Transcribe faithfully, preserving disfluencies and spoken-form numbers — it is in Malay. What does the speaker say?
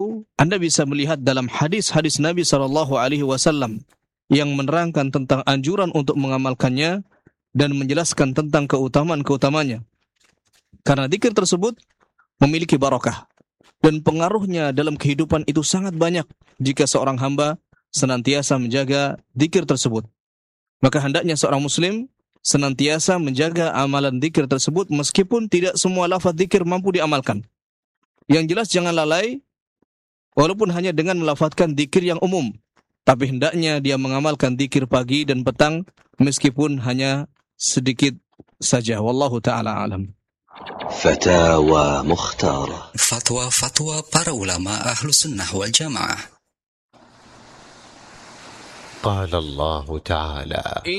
itu Anda bisa melihat dalam hadis-hadis Nabi sallallahu alaihi wasallam yang menerangkan tentang anjuran untuk mengamalkannya dan menjelaskan tentang keutamaan-keutamanya. Karena zikir tersebut memiliki barakah dan pengaruhnya dalam kehidupan itu sangat banyak jika seorang hamba senantiasa menjaga zikir tersebut. Maka hendaknya seorang muslim senantiasa menjaga amalan zikir tersebut meskipun tidak semua lafaz zikir mampu diamalkan. Yang jelas jangan lalai walaupun hanya dengan melafazkan zikir yang umum, tapi hendaknya dia mengamalkan zikir pagi dan petang meskipun hanya sedikit saja. Wallahu taala alam. Fatawa Mukhtara. Fatwa-fatwa para ulama ahlu sunnah wal jamaah. قال الله تعالى